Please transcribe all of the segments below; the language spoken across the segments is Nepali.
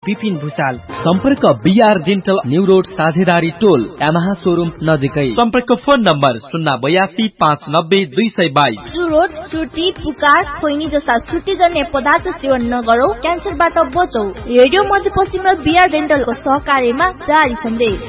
विपिन भुसाल। सम्पर्क बीआर डेन्टल न्यू रोड साझेदारी टोल यामाहा शोरूम नजिकै। सम्पर्क फोन नम्बर 082590222। रोड सुर्ती पुकार खोइनी जस्ता सुर्तीजन्य पदार्थ सेवन नगरौ, क्यान्सरबाट बचौ। रेडियो मध्यपश्चिम र बीआर डेन्टलको सहकार्यमा जारी सन्देश।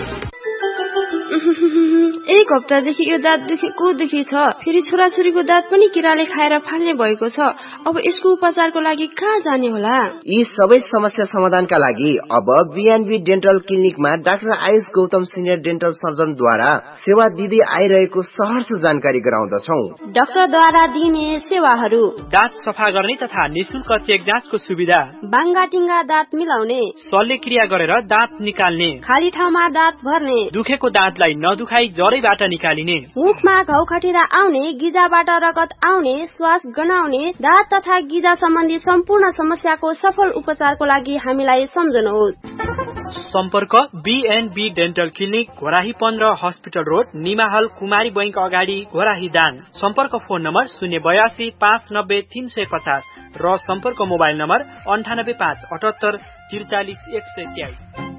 एक हप्तादेखि यो दाँत दुखेको दुखी छ। फेरि छोराछोरीको दाँत पनि किराले खाएर फाल्ने भएको छ। अब यसको उपचारको लागि कहाँ जाने होला? यी सबै समस्या समाधानका लागि अब BNB dental क्लिनिकमा doctor Ayush Gautam senior dental सर्जनद्वारा सेवा दिँदै आइरहेको सहर्ष जानकारी गराउँदछौ। डाक्टरद्वारा दिने सेवाहरू: दाँत सफा गर्ने तथा निशुल्क चेक जाँचको सुविधा, बाङ्गाटिङ्गा दाँत मिलाउने, शल्यक्रिया गरेर दाँत निकाल्ने, खाली ठाउँमा दाँत भर्ने, दुखेको दाँतलाई नदुखाई जरैबाट निकालिने, मुखमा घाउ खटिरा आउने, गिजाबाट रगत आउने, श्वास गनाउने, दाँत तथा गिजा सम्बन्धी सम्पूर्ण समस्याको सफल उपचारको लागि हामीलाई सम्झनुहोस्। सम्पर्क BNB dental clinic, Ghorahi 15 hospital road, निमाहल कुमारी बैंक अगाडि, घोराही दाङ। सम्पर्क फोन नम्बर 082 590 350 र सम्पर्क मोबाइल नम्बर 98 578 43 123।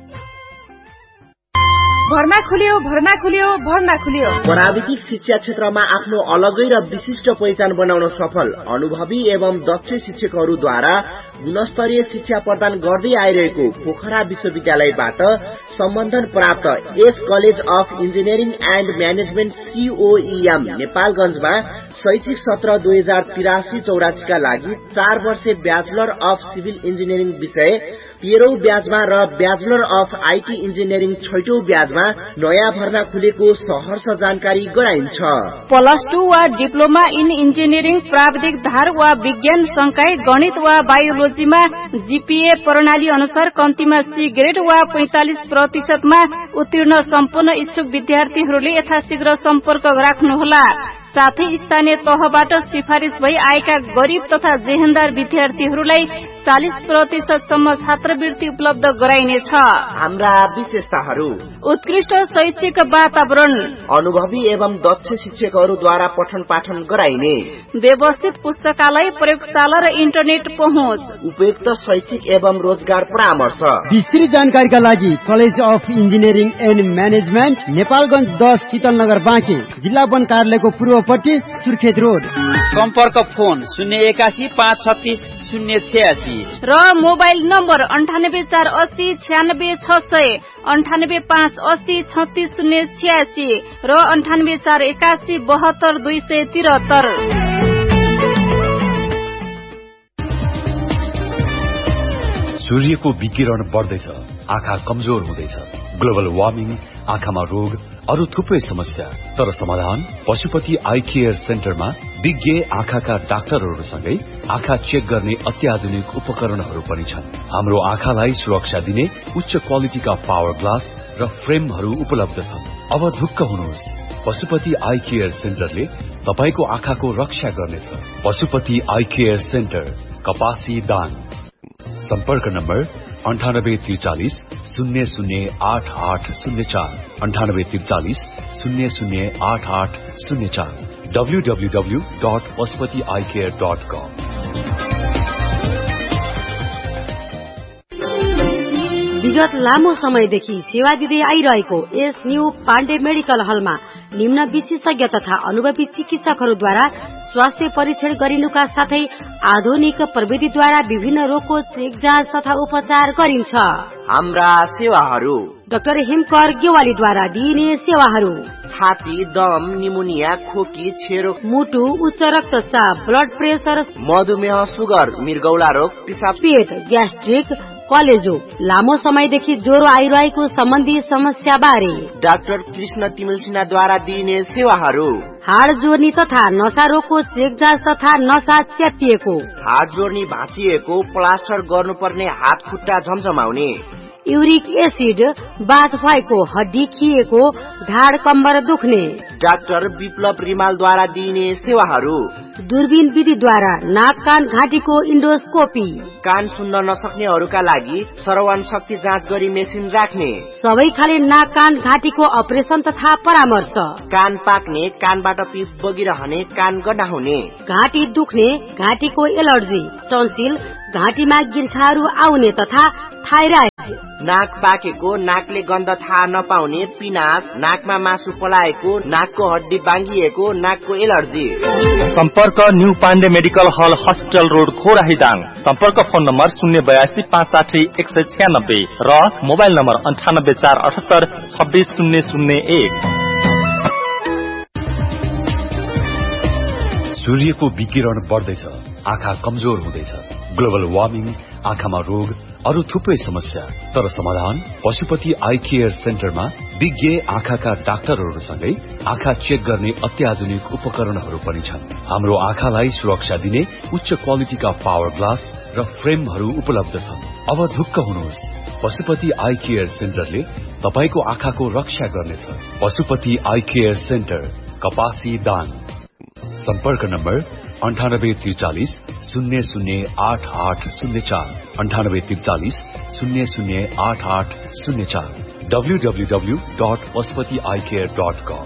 भर्ना खुल्यो। प्राविधिक शिक्षा क्षेत्रमा आफ्नो अलगै र विशिष्ट पहिचान बनाउन सफल अनुभवी एवं दक्ष शिक्षकहरूद्वारा गुणस्तरीय शिक्षा प्रदान गर्दै आइरहेको पोखरा विश्वविद्यालयबाट सम्बन्धन प्राप्त S college of engineering and management COEM नेपालगञ्जमा शैक्षिक सत्र 2083-84 का लागि 4 वर्षे ब्याचलर अफ सिभिल इन्जिनियरिङ विषय 13औं ब्याजमा र ब्याचलर अफ आईटी इन्जिनियरिङ 6औं ब्याजमा नयाँ भर्ना खुलेको सहर्ष जानकारी गराइन्छ। +2 वा डिप्लोमा इन इन्जिनियरिङ प्राविधिक धार वा विज्ञान संकाय गणित वा बायोलोजीमा जीपीए प्रणाली अनुसार कम्तीमा C ग्रेड वा 45% मा उत्तीर्ण सम्पूर्ण इच्छुक विद्यार्थीहरूले यथाशीघ्र सम्पर्क राख्नुहोला। साथै स्थानीय तहबाट सिफारिस भई आएका गरीब तथा जेहेन्दार विद्यार्थीहरूलाई 40% सम्म छात्रवृत्ति उपलब्ध गराइनेछ। हाम्रा विशेषताहरू: उत्कृष्ट शैक्षिक वातावरण, अनुभवी एवं दक्ष शिक्षकहरूद्वारा पठन पाठन गराइने, व्यवस्थित पुस्तकालय, प्रयोगशाला र इन्टरनेट पहुँच, उपयुक्त शैक्षिक एवं रोजगार परामर्श। विस्तृत जानकारीका लागि college of engineering and management, Nepalgunj 10 Shital Nagar Banke, जिल्ला वन कार्यालयको पूर्वपट्टि, सुर्खेत रोड। सम्पर्क फोन 081 536 086 र मोबाइल नम्बर 98 480 96 600, 98 580 36 086 र 98 481 72 273। सूर्यको विकिरण बढ्दैछ, आँखा कमजोर हुँदैछ, ग्लोबल वार्मिङ, आँखामा रोग, अरू थुप्रै समस्या। तर समाधान पशुपति आई केयर सेन्टरमा विज्ञ आँखाका डाक्टरहरूसँगै आँखा चेक गर्ने अत्याधुनिक उपकरणहरू पनि छन्। हाम्रो आँखालाई सुरक्षा दिने उच्च क्वालिटीका पावर ग्लास र फ्रेमहरू उपलब्ध छन्। अब ढुक्क हुनुहोस्, पशुपति आई केयर सेन्टरले तपाईको आँखाको रक्षा गर्नेछ। पशुपति आई केयर सेन्टर, कपासी दाङ। सम्पर्क नम्बर 9843 008804, 9843 008804, www.pashupatieyecare.com। विगत लामो समयदेखि सेवा दिँदै आइरहेको एस न्यू पाण्डे मेडिकल हलमा निम्न विशेषज्ञ तथा अनुभवी चिकित्सकहरूद्वारा स्वास्थ्य परीक्षण गरिनुका साथै आधुनिक प्रविधिद्वारा विभिन्न रोगको चेक जाँच तथा उपचार गरिन्छ। हाम्रा सेवाहरू: डाक्टर हिमकर गेवालीद्वारा दिइने सेवाहरू: छाती, दम, निमोनिया, खोकी, छेरो, मुटु, उच्च रक्तचाप, ब्लड प्रेसर, मधुमेह, सुगर, मृगौला रोग, पिसाब, पेट, ग्यास्ट्रिक, कलेजो, लामो समयदेखि ज्वरो आइरहेको सम्बन्धी समस्या बारे डाक्टर कृष्ण तिमिल सिन्हाद्वारा दिइने सेवाहरू: हाड जोर्नी तथा नसा रोगको चेक जाँच तथा नसा च्यातिएको, हाड जोर्नी भाँचिएको, प्लास्टर गर्नुपर्ने हात खुट्टा झमझमाउने, युरिक एसिड, बाथ भएको, हड्डी खिएको, ढाड कम्बर दुख्ने, डाक्टर विप्लव रिमालद्वारा दिइने सेवाहरू: दूरबीन विधिद्वारा नाक कान घाँटीको इन्डोस्कोपी, कान सुन्न नसक्नेहरूका लागि श्रवण शक्ति जाँच गरी मेसिन राख्ने, सबै खाले नाक कान घाँटीको अपरेसन तथा परामर्श, कान पाक्ने, कानबाट पिप बगिरहने, कान गडाउने, घाँटी दुख्ने, घाँटीको एलर्जी, टन्सिल, घाँटीमा गिर्खाहरू आउने तथा थाइराइड, नाक पाकेको, नाकले गन्ध थाहा नपाउने, पिनास, नाकमा मासु पलाएको, नाकको हड्डी बाङ्गिएको, नाकको एलर्जी। सम्पर्क न्यू पाण्डे मेडिकल हल हस्पिटल रोड खोराहीदाङ। सम्पर्क फोन नम्बर 082 560 196 र मोबाइल नम्बर 98478 26001। सूर्यको विकिरण बढ्दैछ, आँखा कमजोर हुँदैछ। ग्लोबल वार्मिङ, आँखामा रोग, अरू थुप्रै समस्या। तर समाधान पशुपति आई केयर सेन्टरमा विज्ञ आँखाका डाक्टरहरूसँगै आँखा चेक गर्ने अत्याधुनिक उपकरणहरू पनि छन्। हाम्रो आँखालाई सुरक्षा दिने उच्च क्वालिटीका पावर ग्लास र फ्रेमहरू उपलब्ध छन्। अब ढुक्क हुनुहोस्, पशुपति आई केयर सेन्टरले तपाईको आँखाको रक्षा गर्नेछ। पशुपति आई केयर सेन्टर, कपासी दाङ। सम्पर्क नम्बर 9843 008804 9843 008804 www.pashupatieyecare.com।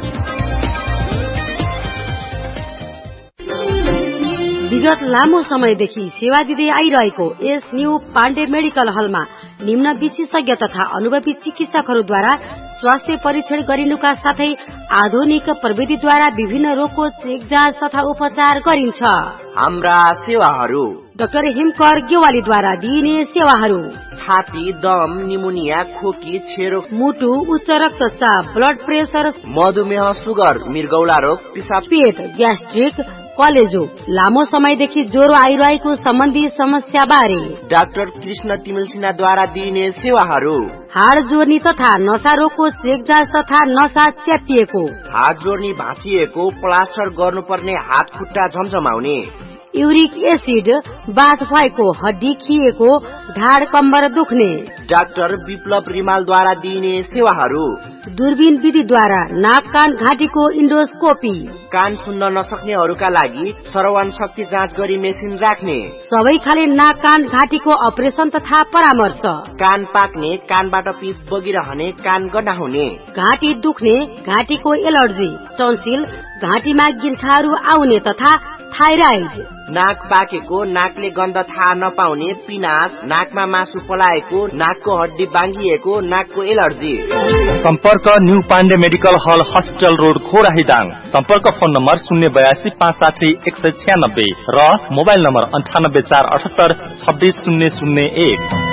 विगत लामो समयदेखि सेवा दिँदै आइरहेको यस न्यू पाण्डे मेडिकल हलमा निम्न विशेषज्ञ तथा अनुभवी चिकित्सकहरूद्वारा स्वास्थ्य परीक्षण गरिनुका साथै आधुनिक प्रविधिद्वारा विभिन्न रोगको चेक जाँच तथा उपचार गरिन्छ। हाम्रा सेवाहरू: डाक्टर हिमकर गेवालीद्वारा दिइने सेवाहरू: छाती, दम, निमोनिया, खोकी, छेरो, मुटु, उच्च रक्तचाप, ब्लड प्रेसर, मधुमेह, सुगर, मृगौला रोग, पिसाब, पेट, ग्यास्ट्रिक, कलेजो, लामो समयदेखि ज्वरो आइरहेको सम्बन्धी समस्या बारे डाक्टर कृष्ण तिमिल सिन्हाद्वारा दिइने सेवाहरू: हाड जोड्ने तथा नसा रोगको चेक जाँच तथा नसा च्यापिएको, हाड जोड्ने भाँचिएको, प्लास्टर गर्नुपर्ने हात खुट्टा झमझमाउने, युरिक एसिड, बाथ भएको, हड्डी खिएको, ढाड कम्बर दुख्ने डाक्टर विप्लव रिमालद्वारा दिइने सेवाहरू: दूरबीन विधिद्वारा नाक कान घाँटीको इन्डोस्कोपी, कान सुन्न नसक्नेहरूका लागि श्रवण शक्ति जाँच गरी मेसिन राख्ने, सबै खाले नाक कान घाँटीको अपरेसन तथा परामर्श, कान पाक्ने, कानबाट पिप बगिरहने, कान गनाउने, घाँटी दुख्ने, घाँटीको एलर्जी, टन्सिल, घाँटीमा गिल्ठाहरू आउने तथा थाइराइड, नाक पाकेको, नाकले गन्ध थाहा नपाउने, पिनास, नाकमा मासु पलाएको, नाकको हड्डी बाङ्गिएको, नाकको एलर्जी। सम्पर्क न्यू पाण्डे मेडिकल हल हस्पिटल रोड खोराहीदाङ। सम्पर्क फोन नम्बर 082 560 196 र मोबाइल नम्बर 98478 26001।